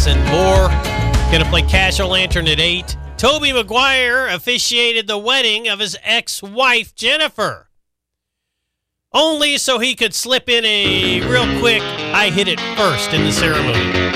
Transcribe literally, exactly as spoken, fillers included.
this and more. Gonna play Cash-O-Lantern at eight. Tobey Maguire officiated the wedding of his ex-wife, Jennifer. Only so he could slip in a real quick, I hit it first in the ceremony.